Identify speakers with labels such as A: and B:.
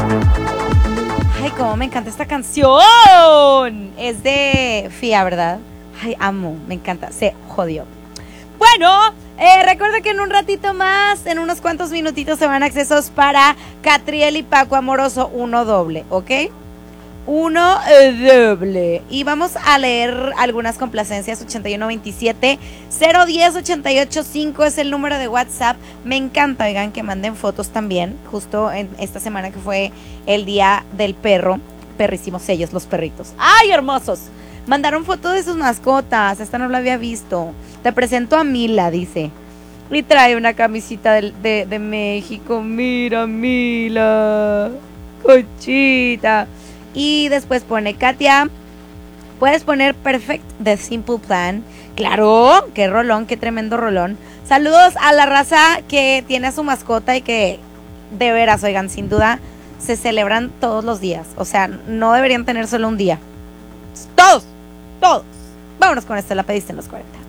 A: Ay, cómo me encanta esta canción. Es de Fia, ¿verdad? Ay, amo, me encanta. Se jodió. Bueno, recuerda que en un ratito más, en unos cuantos minutitos, se van accesos para Catriel y Paco Amoroso, uno doble, ¿ok? Uno doble. Y vamos a leer algunas complacencias. 8127 010 885 es el número de WhatsApp. Me encanta, oigan, que manden fotos también. Justo en esta semana que fue el día del perro. Perrísimos ellos, los perritos. ¡Ay, hermosos! Mandaron fotos de sus mascotas. Esta no la había visto. Te presento a Mila, dice. Y trae una camisita de México. Mira, Mila. Conchita. Y después pone Katia, puedes poner Perfect de Simple Plan. Claro, qué rolón, qué tremendo rolón. Saludos a la raza que tiene a su mascota y que de veras, oigan, sin duda se celebran todos los días. O sea, no deberían tener solo un día. Todos, todos. Vámonos con esto, la pediste en los 40.